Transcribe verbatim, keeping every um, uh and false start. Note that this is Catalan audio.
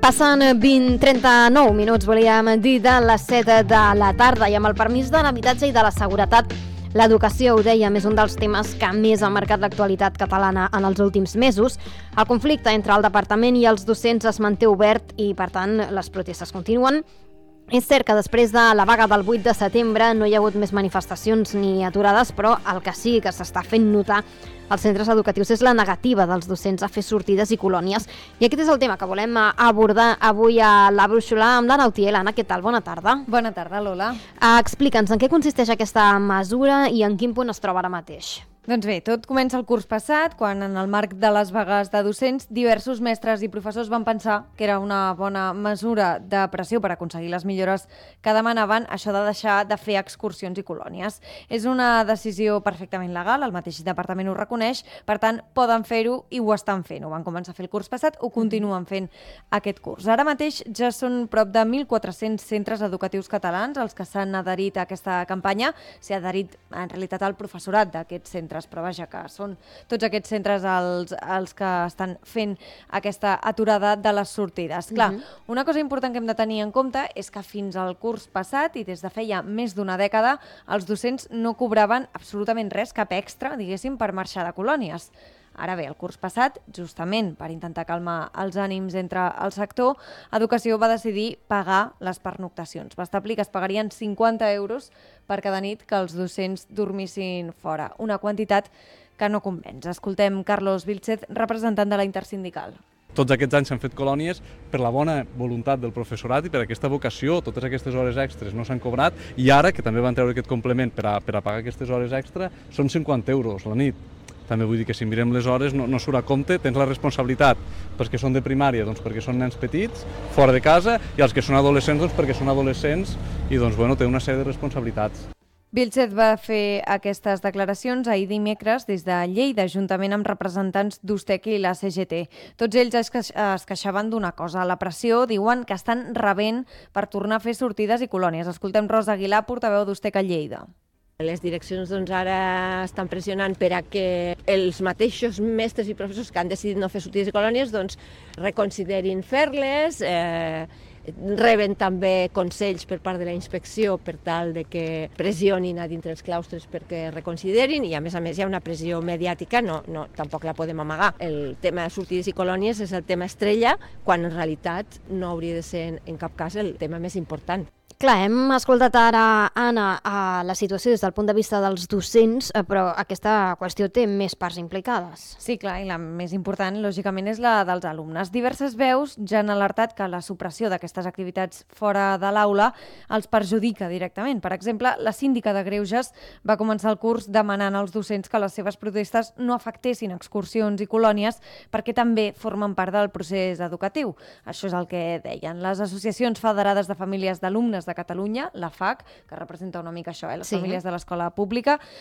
Passen vint trenta-nou minuts, volíem dir, de les set de la tarda, i amb el permís de l'habitatge i de la seguretat, l'educació, ho dèiem, és un dels temes que més ha marcat l'actualitat catalana en els últims mesos. El conflicte entre el departament i els docents es manté obert i, per tant, les protestes continuen. És cert que després de la vaga del vuit de setembre no hi ha hagut més manifestacions ni aturades, però el que sí que s'està fent notar als centres educatius és la negativa dels docents a fer sortides i colònies. I aquest és el tema que volem abordar avui a la Brúixola amb l'Anna Utiel. Anna, què tal? Bona tarda. Bona tarda, Lola. Uh, Explica'ns en què consisteix aquesta mesura i en quin punt es troba ara mateix. Doncs bé, tot comença el curs passat, quan en el marc de les vagues de docents, diversos mestres i professors van pensar que era una bona mesura de pressió per aconseguir les millores que demanaven, això de deixar de fer excursions i colònies. És una decisió perfectament legal, el mateix departament ho reconeix, per tant, poden fer-ho i ho estan fent. Ho van començar a fer el curs passat, ho continuen fent aquest curs. Ara mateix ja són prop de mil quatre-cents centres educatius catalans els que s'han adherit a aquesta campanya. S'ha adherit, en realitat, al professorat d'aquests centres, però vaja, que són tots aquests centres els, els que estan fent aquesta aturada de les sortides. Clar, uh-huh. Una cosa important que hem de tenir en compte és que fins al curs passat i des de feia més d'una dècada els docents no cobraven absolutament res, cap extra, diguéssim, per marxar de colònies. Ara bé, el curs passat, justament per intentar calmar els ànims entre el sector, Educació va decidir pagar les pernoctacions. Va establir que es pagarien cinquanta euros per cada nit que els docents dormissin fora. Una quantitat que no convenç. Escoltem Carlos Vilchez, representant de la Intersindical. Tots aquests anys s'han fet colònies per la bona voluntat del professorat i per aquesta vocació. Totes aquestes hores extres no s'han cobrat i ara, que també van treure aquest complement per a, per a pagar aquestes hores extra, són cinquanta euros la nit. També vull dir que si mirem les hores no, no surt a compte, tens la responsabilitat perquè són de primària, doncs perquè són nens petits, fora de casa, i els que són adolescents, doncs perquè són adolescents i doncs, bueno, té una sèrie de responsabilitats. Vilchez va fer aquestes declaracions ahir dimecres des de Lleida, juntament amb representants d'U S T E C i la C G T. Tots ells es, queix es queixaven d'una cosa, la pressió, diuen que estan rebent per tornar a fer sortides i colònies. Escoltem Rosa Aguilar, portaveu d'U S T E C a Lleida. Les direccions doncs, ara estan pressionant per a que els mateixos mestres i professors que han decidit no fer sortides i colònies doncs, reconsiderin fer-les, eh, reben també consells per part de la inspecció per tal de que pressionin a dintre els claustres perquè reconsiderin i a més a més hi ha una pressió mediàtica, no, no, tampoc la podem amagar. El tema de sortides i colònies és el tema estrella quan en realitat no hauria de ser en cap cas el tema més important. Clar, hem escoltat ara, Anna, a la situació des del punt de vista dels docents, però aquesta qüestió té més parts implicades. Sí, clar, i la més important, lògicament, és la dels alumnes. Diverses veus ja han alertat que la supressió d'aquestes activitats fora de l'aula els perjudica directament. Per exemple, la síndica de Greuges va començar el curs demanant als docents que les seves protestes no afectessin excursions i colònies perquè també formen part del procés educatiu. Això és el que deien les associacions federades de famílies d'alumnes de Catalunya, la F A C, que representa una mica això, eh, les sí. famílies de l'escola pública,